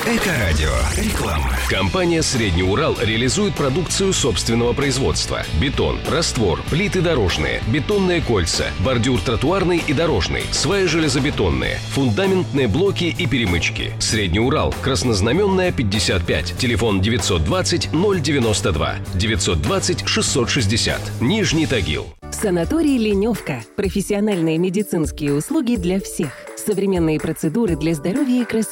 Эко-радио. Реклама. Компания «Средний Урал» реализует продукцию собственного производства. Бетон, раствор, плиты дорожные, бетонные кольца, бордюр тротуарный и дорожный, сваи железобетонные, фундаментные блоки и перемычки. «Средний Урал», Краснознаменная, 55, телефон 920-092, 920-660, Нижний Тагил. Санаторий «Леневка». Профессиональные медицинские услуги для всех. Современные процедуры для здоровья и красоты.